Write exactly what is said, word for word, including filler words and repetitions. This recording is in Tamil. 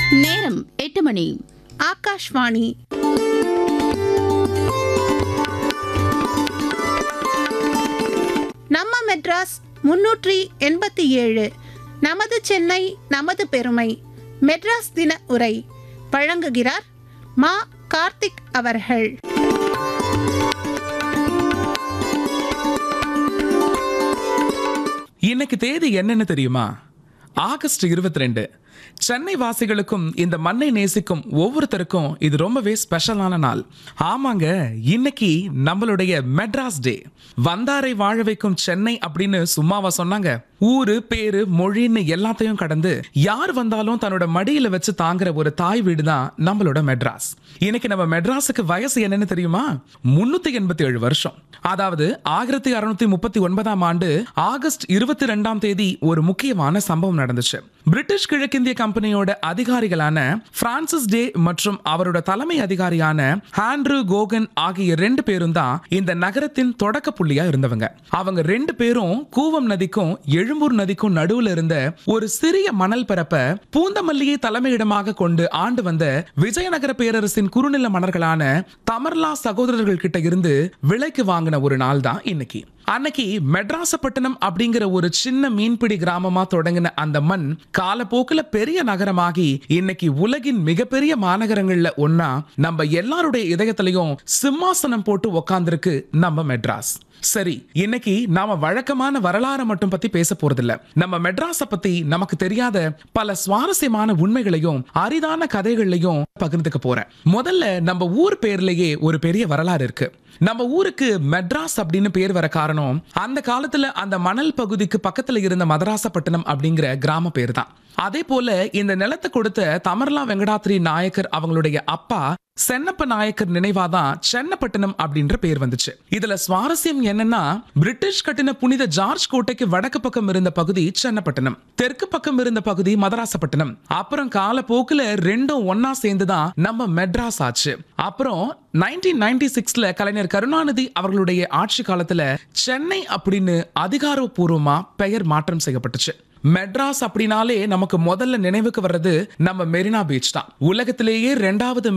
நேரம் எட்டு மணி. ஆகாஷ்வாணி. நம்ம மெட்ராஸ் முன்னூற்றி எண்பத்தி ஏழு. நமது சென்னை நமது பெருமை. மெட்ராஸ் தின உரை வழங்குகிறார் மா கார்த்திக் அவர்கள். இன்னைக்கு தேதி என்னன்னு தெரியுமா? ஆகஸ்ட் இருபத்தி ரெண்டு. சென்னை வாசிகளுக்கும் இந்த மண்ணை நேசிக்கும் ஒவ்வொருத்தருக்கும் இது ரொம்பவே ஸ்பெஷலான நாள். ஆமாங்க, இன்னைக்கு நம்மளுடைய மெட்ராஸ் டே. வந்தாரை வாழ வைக்கும் சென்னை அப்படின்னு சும்மாவா சொன்னாங்க? ஊரு பேரு மொழின்னு எல்லாத்தையும் கடந்து யார் வந்தாலும் தன்னோட மடியில வச்சு தாங்குற ஒரு தாய் வீடு தான் நம்மளோட மெட்ராஸ். இன்னைக்கு நம்ம மெட்ராஸுக்கு வயசு என்னன்னு தெரியுமா? முன்னூத்தி எண்பத்தி ஏழு வருஷம். அதாவது ஆயிரத்தி அறுநூத்தி முப்பத்தி ஒன்பதாம் ஆண்டு ஆகஸ்ட் இருபத்தி ரெண்டாம் தேதி ஒரு முக்கியமான சம்பவம் நடந்துச்சு. பிரிட்டிஷ் கிழக்கிந்திய கம்பெனியோட அதிகாரிகளான பிரான்சிஸ் டே மற்றும் அவரோட தலைமை அதிகாரியான ஆண்ட்ரூ கோகன் ஆகிய ரெண்டு பேரும் தான் இந்த நகரத்தின் தொடக்க புள்ளியா இருந்தவங்க. அவங்க ரெண்டு பேரும் கூவம் நதிக்கும் எழும்பூர் நதிக்கும் நடுவுல இருந்த ஒரு சிறிய மணல் பரப்ப பூந்தமல்லியை தலைமையிடமாக கொண்டு ஆண்டு வந்த விஜயநகர பேரரசின் குறுநில மன்னர்களான தமர்லா சகோதரர்கள் கிட்ட இருந்து விலைக்கு வாங்கின ஒரு நாள் தான் இன்னைக்கு. அன்னைக்கு மெட்ராசப்பட்டினம் அப்படிங்கிற ஒரு சின்ன மீன்பிடி கிராமமா தொடங்கின அந்த மண் காலப்போக்குல பெரிய நகரமாகி இன்னைக்கு உலகின் மிகப்பெரிய மாநகரங்கள்ல ஒன்னா நம்ம எல்லாருடைய இதயத்திலையும் சிம்மாசனம் போட்டு உக்காந்துருக்கு நம்ம மெட்ராஸ். சரி, இன்னைக்கு நாம வழக்கமான வரலாறு மட்டும் பத்தி பேச போறதில்ல. நம்ம மெட்ராஸ பத்தி நமக்கு தெரியாத பல சுவாரஸ்யமான உண்மைகளையும் அரிதான கதைகளையும் பகிர்ந்துக்க போறேன். முதல்ல நம்ம ஊர் பேர்லயே ஒரு பெரிய வரலாறு இருக்கு. நம்ம ஊருக்கு மெட்ராஸ் அப்படின்னு பேர் வர காரணம் அந்த காலத்துல அந்த மணல் பகுதிக்கு பக்கத்துல இருந்த மதராசப்பட்டினம் அப்படிங்கிற கிராம பேர் தான். அதே போல இந்த நிலத்தை கொடுத்த தமர்லா வெங்கடாத்ரி நாயக்கர் அவங்களுடைய அப்பா சென்னப்ப நாயக்கர் நினைவாதான் சென்னப்பட்டினம் அப்படின்ற பேர் வந்துச்சு. இதுல சுவாரஸ்யம் என்னன்னா, பிரிட்டிஷ் கட்டின புனித ஜார்ஜ் கோட்டைக்கு வடக்கு பக்கம் இருந்த பகுதி சென்னப்பட்டினம், தெற்கு பக்கம் இருந்த பகுதி மதராசப்பட்டினம். அப்புறம் காலப்போக்குல ரெண்டும் ஒன்னா சேர்ந்துதான் நம்ம மெட்ராஸ் ஆச்சு. அப்புறம் நைன்டீன் நைன்டி சிக்ஸ்ல கலைஞர் கருணாநிதி அவர்களுடைய ஆட்சி காலத்துல சென்னை அப்படின்னு அதிகாரப்பூர்வமா பெயர் மாற்றம் செய்யப்பட்டுச்சு. மெட்ராஸ் அப்படின்னாலே நமக்கு முதல்ல நினைவுக்கு வர்றது நம்ம மெரினா பீச் தான். உலகத்திலேயே இரண்டாவது